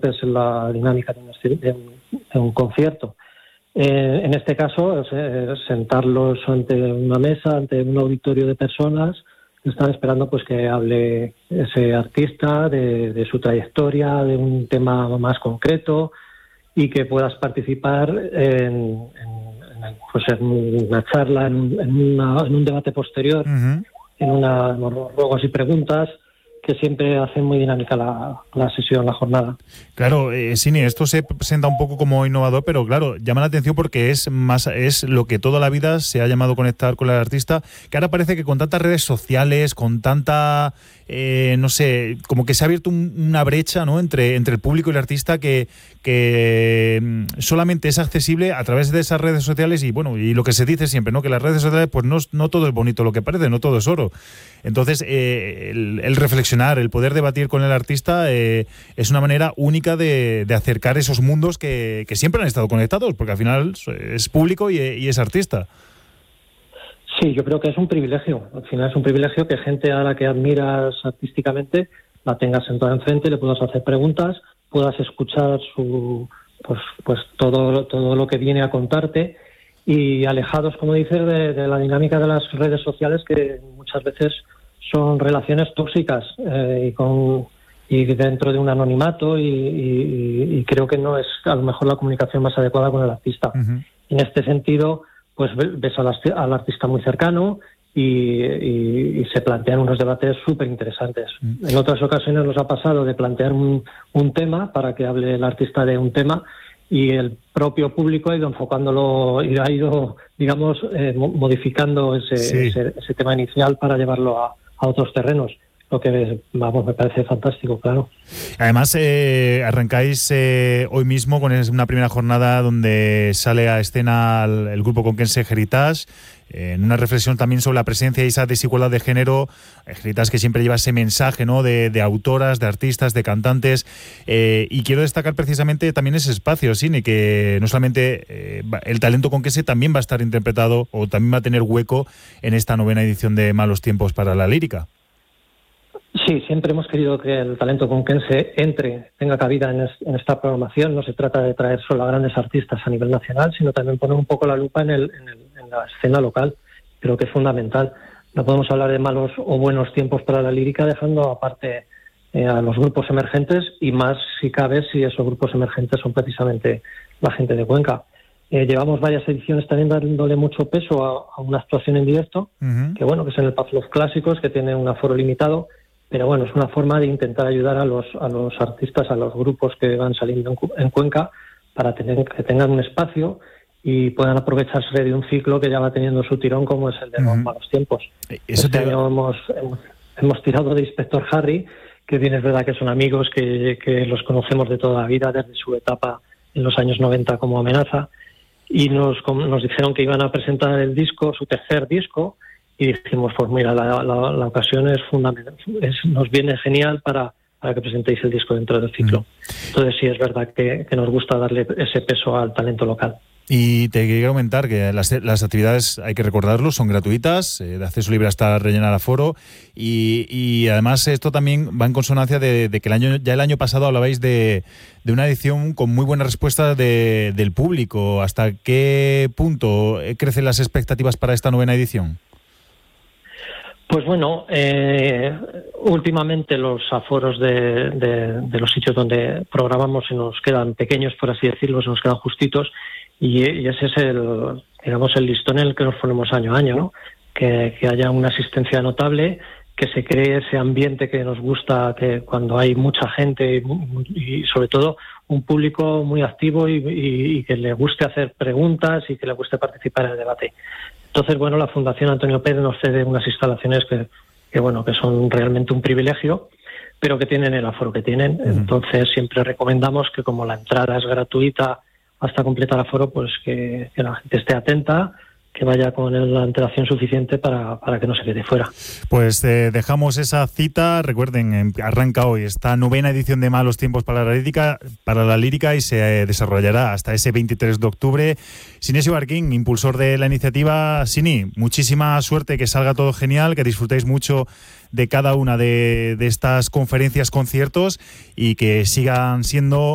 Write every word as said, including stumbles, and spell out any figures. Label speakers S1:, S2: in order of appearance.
S1: que es la dinámica de un, de un, de un concierto. Eh, en este caso, es, es sentarlos ante una mesa, ante un auditorio de personas que están esperando pues que hable ese artista de, de su trayectoria, de un tema más concreto, y que puedas participar en, en, en, pues en una charla, en, en, una, en un debate posterior, uh-huh. en una en ruegos y preguntas, que siempre hacen muy dinámica la, la sesión, la jornada.
S2: Claro, eh, Sini, esto se presenta un poco como innovador, pero claro, llama la atención porque es más es lo que toda la vida se ha llamado conectar con el artista, que ahora parece que con tantas redes sociales, con tanta, eh, no sé, como que se ha abierto un, una brecha, ¿no?, entre, entre el público y el artista que, que solamente es accesible a través de esas redes sociales y bueno, y lo que se dice siempre, ¿no?, que las redes sociales pues no, no todo es bonito lo que parece, no todo es oro. Entonces, eh, el, el reflexionar, el poder debatir con el artista eh, es una manera única de, de acercar esos mundos que, que siempre han estado conectados, porque al final es público y, y es artista.
S1: Sí, yo creo que es un privilegio. Al final es un privilegio que gente a la que admiras artísticamente la tengas sentada enfrente, le puedas hacer preguntas, puedas escuchar su pues pues todo, todo lo que viene a contarte, y alejados, como dices, de, de la dinámica de las redes sociales, que muchas veces son relaciones tóxicas eh, y con y dentro de un anonimato, y, y, y creo que no es a lo mejor la comunicación más adecuada con el artista. Uh-huh. En este sentido, pues ves al, al artista muy cercano y, y, y se plantean unos debates súper interesantes. Uh-huh. En otras ocasiones nos ha pasado de plantear un, un tema para que hable el artista de un tema, y el propio público ha ido enfocándolo y ha ido, digamos, eh, modificando ese, sí. ese, ese tema inicial para llevarlo a, a otros terrenos. Lo que, vamos, me parece fantástico, claro.
S2: Además, eh, arrancáis eh, hoy mismo con una primera jornada donde sale a escena el, el grupo conquense Heritage, eh, en una reflexión también sobre la presencia y esa desigualdad de género. Heritage, que siempre lleva ese mensaje, ¿no?, de, de autoras, de artistas, de cantantes, eh, y quiero destacar precisamente también ese espacio, Sini, que no solamente eh, el talento conquense también va a estar interpretado o también va a tener hueco en esta novena edición de Malos Tiempos para la Lírica.
S1: Sí, siempre hemos querido que el talento conquense entre, tenga cabida en, es, en esta programación. No se trata de traer solo a grandes artistas a nivel nacional, sino también poner un poco la lupa en, el, en, el, en la escena local. Creo que es fundamental. No podemos hablar de malos o buenos tiempos para la lírica dejando aparte eh, a los grupos emergentes, y más si cabe si esos grupos emergentes son precisamente la gente de Cuenca. Eh, llevamos varias ediciones también dándole mucho peso a, a una actuación en directo, uh-huh. que bueno, que es en el Paz Los Clásicos, que tiene un aforo limitado. Pero bueno, es una forma de intentar ayudar a los a los artistas, a los grupos que van saliendo en, en Cuenca, para tener que tengan un espacio y puedan aprovecharse de un ciclo que ya va teniendo su tirón, como es el de uh-huh. los Malos Tiempos. Eso este te... año hemos, hemos, hemos tirado de Inspector Harry, que bien es verdad que son amigos, que, que los conocemos de toda la vida, desde su etapa en los años noventa como Amenaza, y nos, nos dijeron que iban a presentar el disco, su tercer disco, y dijimos, pues mira, la, la, la ocasión es fundamental, es, nos viene genial para, para que presentéis el disco dentro del ciclo. Mm. Entonces sí, es verdad que, que nos gusta darle ese peso al talento local.
S2: Y te quería comentar que las, las actividades, hay que recordarlo, son gratuitas, eh, de acceso libre hasta rellenar aforo, y, y además esto también va en consonancia de, de que el año ya el año pasado hablabais de, de una edición con muy buena respuesta de, del público. ¿Hasta qué punto crecen las expectativas para esta novena edición?
S1: Pues bueno, eh, últimamente los aforos de, de, de los sitios donde programamos se nos quedan pequeños, por así decirlo, se nos quedan justitos, y, y ese es el, digamos, el listón en el que nos ponemos año a año, ¿no? Que, que haya una asistencia notable, que se cree ese ambiente que nos gusta, que cuando hay mucha gente y, y sobre todo un público muy activo y, y, y que le guste hacer preguntas y que le guste participar en el debate. Entonces, bueno, la Fundación Antonio Pérez nos cede unas instalaciones que, que, bueno, que son realmente un privilegio, pero que tienen el aforo que tienen. Uh-huh. Entonces, siempre recomendamos que, como la entrada es gratuita hasta completar aforo, pues que, que la gente esté atenta, que vaya con la antelación suficiente para, para que no se quede fuera.
S2: Pues eh, dejamos esa cita. Recuerden, arranca hoy esta novena edición de Malos Tiempos para la Lírica, para la lírica y se eh, desarrollará hasta ese veintitrés de octubre. Sinesio Barquín, impulsor de la iniciativa. Sini, muchísima suerte, que salga todo genial, que disfrutéis mucho de cada una de, de estas conferencias, conciertos, y que sigan siendo